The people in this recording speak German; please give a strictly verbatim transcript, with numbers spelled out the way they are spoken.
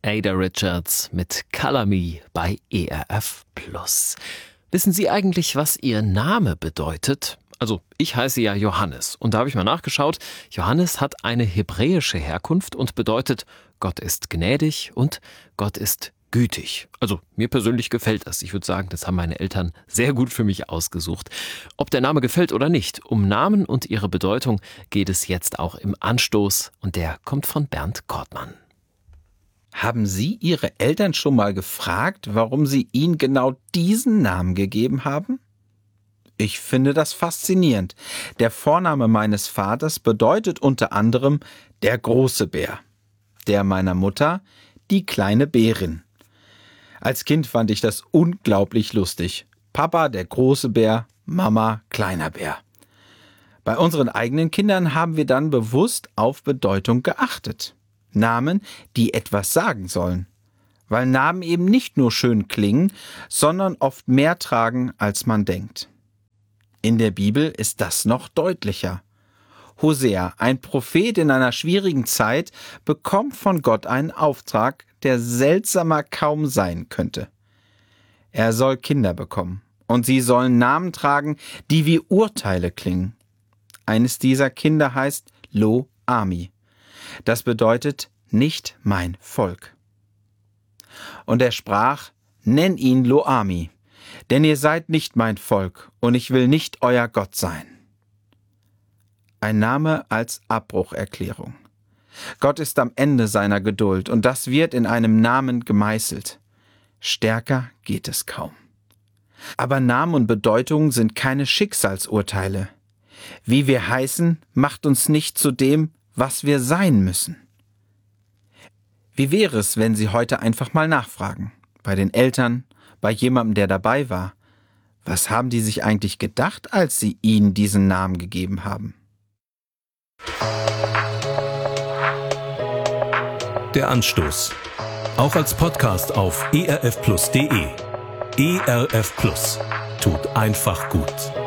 Ada Richards mit Color Me bei E R F Plus. Wissen Sie eigentlich, was Ihr Name bedeutet? Also, ich heiße ja Johannes und da habe ich mal nachgeschaut. Johannes hat eine hebräische Herkunft und bedeutet, Gott ist gnädig und Gott ist gütig. Also, mir persönlich gefällt das. Ich würde sagen, das haben meine Eltern sehr gut für mich ausgesucht. Ob der Name gefällt oder nicht, um Namen und ihre Bedeutung geht es jetzt auch im Anstoß und der kommt von Bernd Kortmann. Haben Sie Ihre Eltern schon mal gefragt, warum Sie ihnen genau diesen Namen gegeben haben? Ich finde das faszinierend. Der Vorname meines Vaters bedeutet unter anderem der große Bär. Der meiner Mutter die kleine Bärin. Als Kind fand ich das unglaublich lustig. Papa der große Bär, Mama kleiner Bär. Bei unseren eigenen Kindern haben wir dann bewusst auf Bedeutung geachtet. Namen, die etwas sagen sollen. Weil Namen eben nicht nur schön klingen, sondern oft mehr tragen, als man denkt. In der Bibel ist das noch deutlicher. Hosea, ein Prophet in einer schwierigen Zeit, bekommt von Gott einen Auftrag, der seltsamer kaum sein könnte. Er soll Kinder bekommen und sie sollen Namen tragen, die wie Urteile klingen. Eines dieser Kinder heißt Lo-Ami. Das bedeutet, nicht mein Volk. Und er sprach, nenn ihn Lo-Ami, denn ihr seid nicht mein Volk und ich will nicht euer Gott sein. Ein Name als Abbrucherklärung. Gott ist am Ende seiner Geduld und das wird in einem Namen gemeißelt. Stärker geht es kaum. Aber Namen und Bedeutungen sind keine Schicksalsurteile. Wie wir heißen, macht uns nicht zu dem, was wir sein müssen. Wie wäre es, wenn Sie heute einfach mal nachfragen? Bei den Eltern, bei jemandem, der dabei war. Was haben die sich eigentlich gedacht, als Sie ihnen diesen Namen gegeben haben? Der Anstoß. Auch als Podcast auf e r f plus punkt d e. E R F Plus. Tut einfach gut.